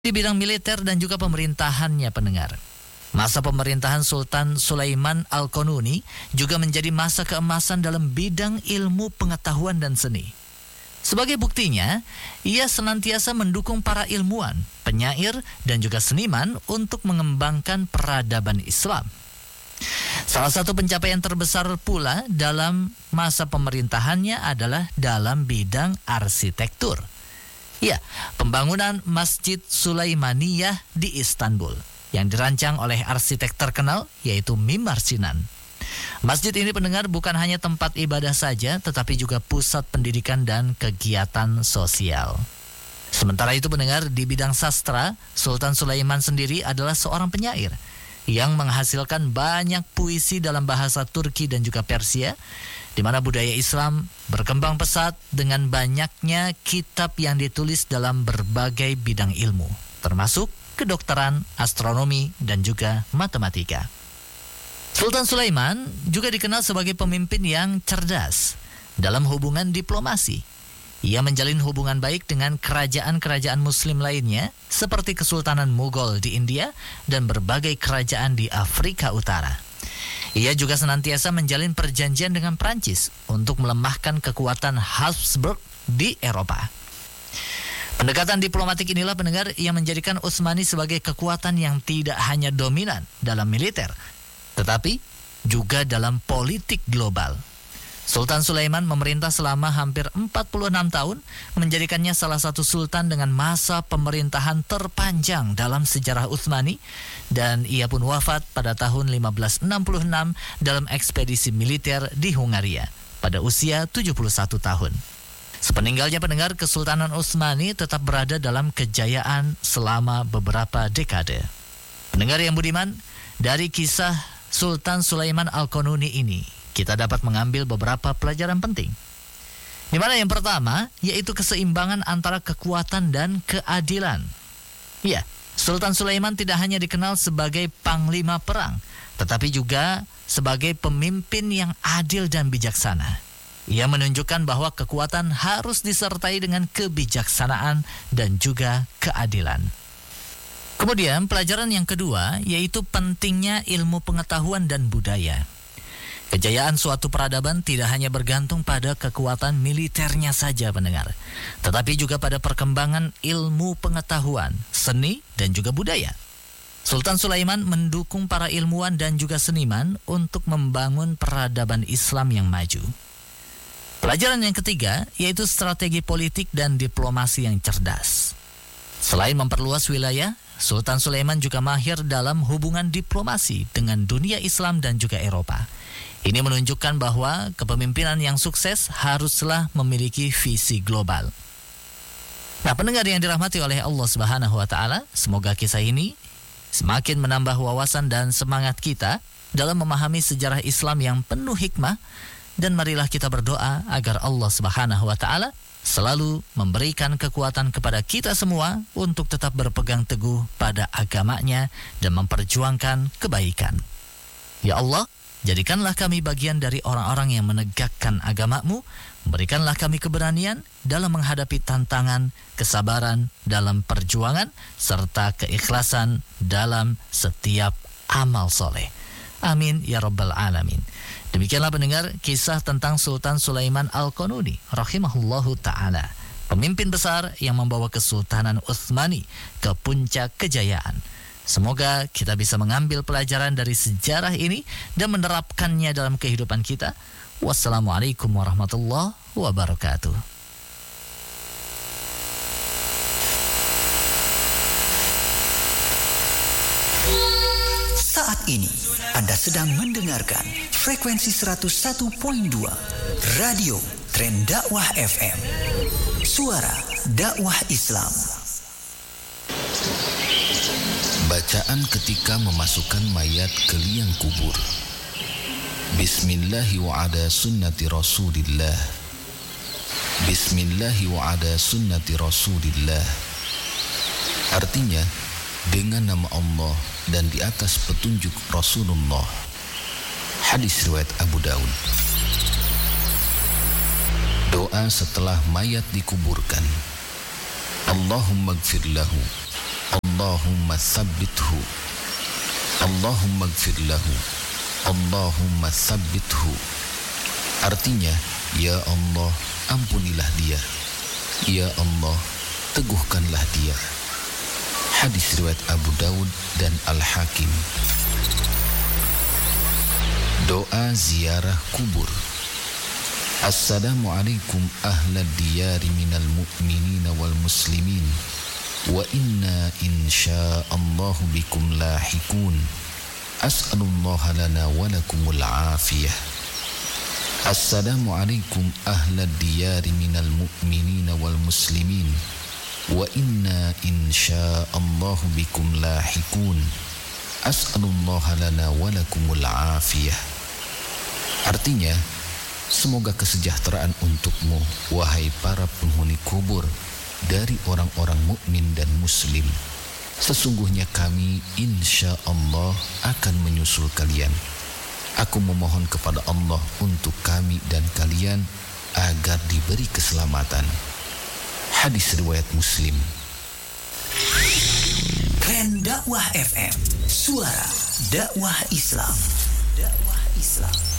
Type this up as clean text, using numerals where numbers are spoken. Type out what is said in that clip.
Di bidang militer dan juga pemerintahannya pendengar. Masa pemerintahan Sultan Sulaiman Al-Qanuni juga menjadi masa keemasan dalam bidang ilmu pengetahuan dan seni. Sebagai buktinya, ia senantiasa mendukung para ilmuwan, penyair, dan juga seniman untuk mengembangkan peradaban Islam. Salah satu pencapaian terbesar pula dalam masa pemerintahannya adalah dalam bidang arsitektur. Ya, pembangunan Masjid Sulaimaniyah di Istanbul yang dirancang oleh arsitek terkenal yaitu Mimar Sinan. Masjid ini pendengar bukan hanya tempat ibadah saja tetapi juga pusat pendidikan dan kegiatan sosial. Sementara itu pendengar, di bidang sastra, Sultan Sulaiman sendiri adalah seorang penyair yang menghasilkan banyak puisi dalam bahasa Turki dan juga Persia, di mana budaya Islam berkembang pesat dengan banyaknya kitab yang ditulis dalam berbagai bidang ilmu, termasuk kedokteran, astronomi, dan juga matematika. Sultan Sulaiman juga dikenal sebagai pemimpin yang cerdas dalam hubungan diplomasi. Ia menjalin hubungan baik dengan kerajaan-kerajaan muslim lainnya seperti Kesultanan Mughal di India dan berbagai kerajaan di Afrika Utara. Ia juga senantiasa menjalin perjanjian dengan Prancis untuk melemahkan kekuatan Habsburg di Eropa. Pendekatan diplomatik inilah pendengar yang menjadikan Utsmani sebagai kekuatan yang tidak hanya dominan dalam militer, tetapi juga dalam politik global. Sultan Sulaiman memerintah selama hampir 46 tahun, menjadikannya salah satu sultan dengan masa pemerintahan terpanjang dalam sejarah Utsmani, dan ia pun wafat pada tahun 1566 dalam ekspedisi militer di Hungaria pada usia 71 tahun. Sepeninggalnya pendengar, Kesultanan Utsmani tetap berada dalam kejayaan selama beberapa dekade. Pendengar yang budiman, dari kisah Sultan Sulaiman Al-Qanuni ini kita dapat mengambil beberapa pelajaran penting. Di mana yang pertama yaitu keseimbangan antara kekuatan dan keadilan. Ya, Sultan Sulaiman tidak hanya dikenal sebagai panglima perang, tetapi juga sebagai pemimpin yang adil dan bijaksana. Ia menunjukkan bahwa kekuatan harus disertai dengan kebijaksanaan dan juga keadilan. Kemudian pelajaran yang kedua yaitu pentingnya ilmu pengetahuan dan budaya. Kejayaan suatu peradaban tidak hanya bergantung pada kekuatan militernya saja pendengar, tetapi juga pada perkembangan ilmu pengetahuan, seni, dan juga budaya. Sultan Sulaiman mendukung para ilmuwan dan juga seniman untuk membangun peradaban Islam yang maju. Pelajaran yang ketiga yaitu strategi politik dan diplomasi yang cerdas. Selain memperluas wilayah, Sultan Sulaiman juga mahir dalam hubungan diplomasi dengan dunia Islam dan juga Eropa. Ini menunjukkan bahwa kepemimpinan yang sukses haruslah memiliki visi global. Nah, pendengar yang dirahmati oleh Allah Subhanahu wa taala, semoga kisah ini semakin menambah wawasan dan semangat kita dalam memahami sejarah Islam yang penuh hikmah, dan marilah kita berdoa agar Allah Subhanahu wa taala selalu memberikan kekuatan kepada kita semua untuk tetap berpegang teguh pada agamanya dan memperjuangkan kebaikan. Ya Allah, jadikanlah kami bagian dari orang-orang yang menegakkan agama-Mu, berikanlah kami keberanian dalam menghadapi tantangan, kesabaran dalam perjuangan, serta keikhlasan dalam setiap amal soleh. Amin ya rabbal alamin. Demikianlah pendengar kisah tentang Sultan Sulaiman Al-Qanuni rahimahullahu ta'ala, pemimpin besar yang membawa Kesultanan Utsmani ke puncak kejayaan. Semoga kita bisa mengambil pelajaran dari sejarah ini dan menerapkannya dalam kehidupan kita. Wassalamualaikum warahmatullahi wabarakatuh. Saat ini Anda sedang mendengarkan frekuensi 101.2 Radio Tren Dakwah FM, suara dakwah Islam. Bacaan ketika memasukkan mayat ke liang kubur. Bismillahi wa ala sunnati Rasulillah. Bismillahi wa ala sunnati Rasulillah. Artinya, dengan nama Allah dan di atas petunjuk Rasulullah. Hadis riwayat Abu Daud. Doa setelah mayat dikuburkan. Allahumma gfir lahu Allahumma tsabbithu, Allahumma ighfir lahu, Allahumma tsabbithu. Artinya, ya Allah, ampunilah dia. Ya Allah, teguhkanlah dia. Hadis riwayat Abu Daud dan Al-Hakim. Doa ziarah kubur. Assalamualaikum ahlad diyari minal mu'minina wal muslimin, wa inna insya'allahu bikum lahikun. As'alullaha lana wa lakumul afiyah. Assalamualaikum ahlad diyari minal mu'minina wal muslimin, wa inna insya'allahu bikum lahikun. As'alullaha lana wa lakumul afiyah. Artinya, semoga kesejahteraan untukmu, wahai para penghuni kubur, dari orang-orang mukmin dan muslim. Sesungguhnya kami insya Allah akan menyusul kalian. Aku memohon kepada Allah untuk kami dan kalian agar diberi keselamatan. Hadis riwayat Muslim. Tren Dakwah FM, suara dakwah Islam. Dakwah Islam.